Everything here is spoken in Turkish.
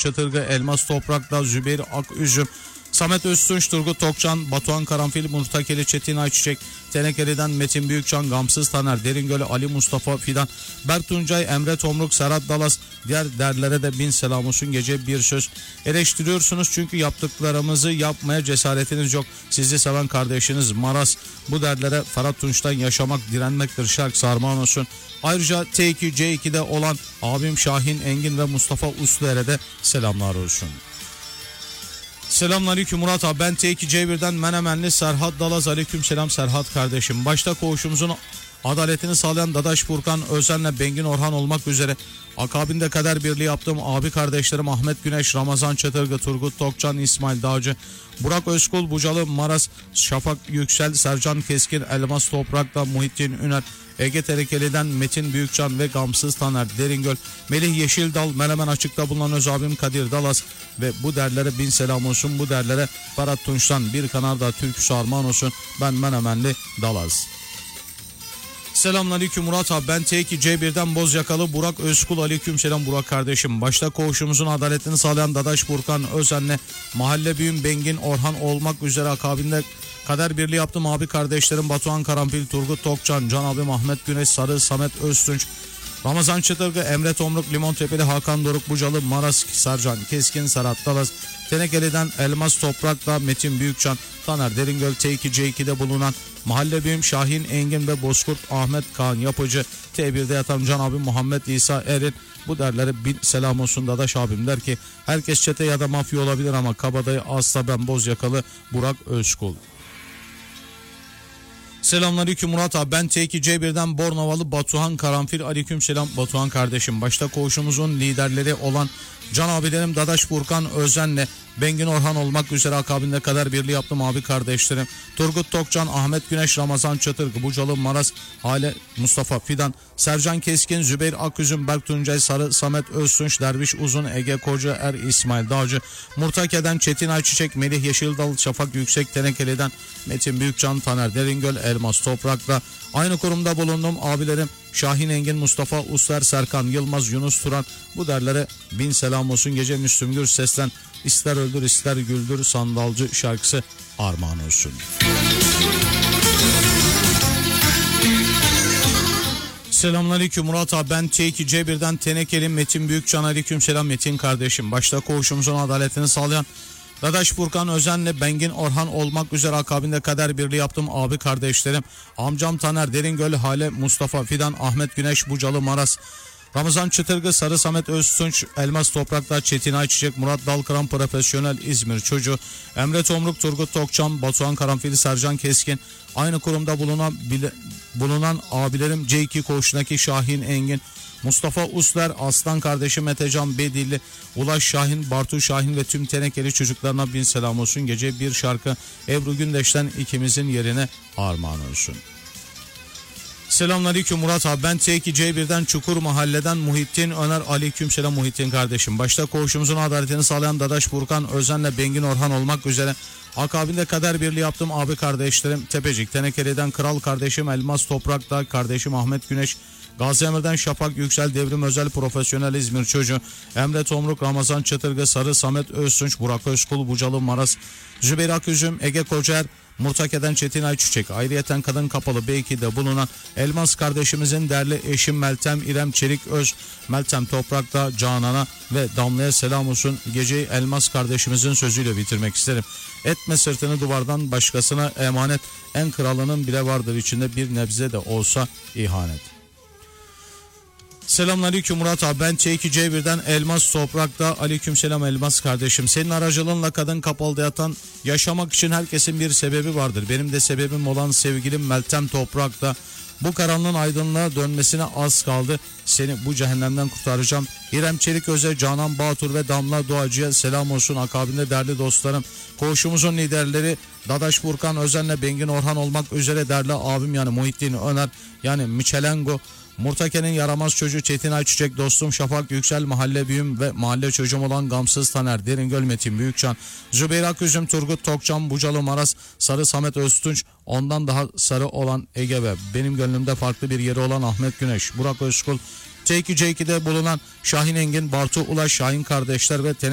Çatırgı, Elmas Toprak'ta Zübeyir Aküzüm, Samet Öztunç, Turgut Tokcan, Batuhan Karanfil, Murtakeli, Çetin Ayçiçek, Tenekeli'den Metin Büyükcan, Gamsız Taner, Deringöl'e Ali Mustafa Fidan, Berk Tuncay, Emre Tomruk, Serhat Dalas, diğer derlere de bin selam olsun. Gece bir söz eleştiriyorsunuz çünkü yaptıklarımızı yapmaya cesaretiniz yok. Sizi seven kardeşiniz Maras. Bu derlere Ferhat Tunç'tan yaşamak direnmektir şarkısı armağan olsun. Ayrıca T2 C2'de olan abim Şahin Engin ve Mustafa Usluer'e de selamlar olsun. Selamünaleyküm Murat abi, ben T2 C1'den Menemenli Serhat Dalaz. Aleyküm selam Serhat kardeşim. Başta koğuşumuzun adaletini sağlayan Dadaş Furkan Özen'le Bengin Orhan olmak üzere akabinde kader birliği yaptığım abi kardeşlerim Ahmet Güneş, Ramazan Çatırgı, Turgut Tokcan, İsmail Dağcı, Burak Özkul, Bucalı Maras, Şafak Yüksel, Sercan Keskin, Elmas Toprak'ta Muhittin Üner, Ege Terekeli'den Metin Büyükcan ve Gamsız Taner, Deringöl, Melih Yeşildal, Menemen Açık'ta bulunan öz abim Kadir Dalas ve bu derlere bin selam olsun. Bu derlere Ferhat Tunç'tan bir Kanarda türküsü armağan olsun. Ben Menemenli Dalaz. Selamünaleyküm Murat abi, ben T2 C1'den Bozyakalı Burak Özkul. Aleyküm selam Burak kardeşim. Başta koğuşumuzun adaletini sağlayan Dadaş Furkan Özen'le mahalle büyüğüm Bengin Orhan olmak üzere akabinde kader birliği yaptım abi kardeşlerim Batuhan Karanfil, Turgut Tokcan, Can abim Ahmet Güneş Sarı, Samet Öztunç, Ramazan Çıtırgı, Emre Tomruk, Limon Tepeli, Hakan Doruk, Bucalı Maras, Sercan Keskin, Serhat Dalas, Tenekeli'den Elmas Toprak'ta Metin Büyükcan, Taner Deringöl, T2 C2'de bulunan mahalle büyüğüm Şahin Engin ve Bozkurt Ahmet Kaan Yapıcı, T1'de yatan Can abim Muhammed İsa Erin. Bu derlere bin selam olsun. Dadaş abim der ki herkes çete ya da mafya olabilir ama kabadayı asla ben Bozyakalı Burak Özkul. Selamünaleyküm Murat abi, ben T2 C1'den Bornovalı Batuhan Karanfil. Aleyküm selam Batuhan kardeşim. Başta koğuşumuzun liderleri olan Can abilerim Dadaş Furkan Özen'le Bengin Orhan olmak üzere akabinde kader birliği yaptım abi kardeşlerim Turgut Tokcan, Ahmet Güneş, Ramazan Çatırgı, Bucalı Maras, Hale Mustafa Fidan, Sercan Keskin, Zübeyir Aküzüm, Berk Tuncay, Sarı, Samet Öztunç, Derviş Uzun, Ege Koca Er, İsmail Dağcı, Murtake'den Çetin Ayçiçek, Melih Yeşildal, Şafak Yüksek, Tenekeli'den Metin Büyükcan, Taner Deringöl, Elmas Toprak'ta aynı kurumda bulundum abilerim Şahin Engin, Mustafa Usler, Serkan Yılmaz, Yunus Turan. Bu derlere bin selam olsun. Gece Müslüm Gürses'ten İster öldür ister güldür sandalcı şarkısı armağan olsun. Selamünaleyküm Murat abi, ben T2 C1'den Tenekeli Metin Büyükcan. Aleyküm selam Metin kardeşim. Başta koğuşumuzun adaletini sağlayan Dadaş Furkan Özen'le Bengin Orhan olmak üzere akabinde kader birliği yaptım abi kardeşlerim amcam Taner Deringöl, Hale Mustafa Fidan, Ahmet Güneş, Bucalı Maras, Ramazan Çıtırgı, Sarı Samet Öztunç, Elmas Toprak'ta Çetin Ayçiçek, Murat Dalkıran Profesyonel İzmir Çocuğu, Emre Tomruk, Turgut Tokcan, Batuhan Karanfil, Sercan Keskin, aynı kurumda bulunan abilerim C2 koğuşundaki Şahin Engin, Mustafa Usler, Aslan kardeşi Metecan Bedilli, Ulaş Şahin, Bartu Şahin ve tüm Tenekeli çocuklarına bin selam olsun. Gece bir şarkı Ebru Gündeş'ten ikimizin yerine armağan olsun. Selamünaleyküm Murat abi, ben T2 C1'den Çukur Mahalle'den Muhittin Öner. Aleyküm selam Muhittin kardeşim. Başta koğuşumuzun adaletini sağlayan Dadaş Furkan Özen'le Bengin Orhan olmak üzere akabinde kader birliği yaptım abi kardeşlerim Tepecik, Tenekeli'den Kral kardeşim Elmas Toprak'ta kardeşim Ahmet Güneş, Gazi Emir'den Şafak Yüksel, Devrim Özel Profesyonel İzmir Çocuğu, Emre Tomruk, Ramazan Çatırgı, Sarı Samet Öztunç, Burak Özkul, Bucalı Maras, Zübeyir Aküzüm, Ege Kocaer, Murtake'den Çetin Ayçiçek, ayrıyeten Kadın Kapalı B2'de bulunan Elmas kardeşimizin değerli eşim Meltem İrem Çelik Öz, Meltem Toprak'ta Canan'a ve Damla'ya selam olsun. Geceyi Elmas kardeşimizin sözüyle bitirmek isterim. Etme sırtını duvardan başkasına emanet, en kralının bile vardır içinde bir nebze de olsa ihanet. Selamünaleyküm Murat abi, ben T2 C1'den Elmas Toprak'ta. Aleyküm selam Elmas kardeşim. Senin aracılığınla Kadın Kapalı'da yatan yaşamak için herkesin bir sebebi vardır. Benim de sebebim olan sevgilim Meltem Toprak'ta. Bu karanlığın aydınlığa dönmesine az kaldı. Seni bu cehennemden kurtaracağım. İrem Çelik Öz'e, Canan Bağtur ve Damla Doğacı'ya selam olsun. Akabinde değerli dostlarım, koğuşumuzun liderleri Dadaş Furkan Özen'le Bengin Orhan olmak üzere değerli abim yani Muhittin Öner yani Michelengo, Murtake'nin yaramaz çocuğu Çetin Ayçiçek, dostum Şafak Yüksel, mahalle büyüğüm ve mahalle çocuğum olan Gamsız Taner Deringöl, Metin Büyükcan, Zübeyir Aküzüm, Turgut Tokcan, Bucalı Maras, Sarı Samet Öztunç, ondan daha sarı olan Ege ve benim gönlümde farklı bir yeri olan Ahmet Güneş, Burak Özkul, T2 C2'de bulunan Şahin Engin, Bartu Ulaş, Şahin kardeşler ve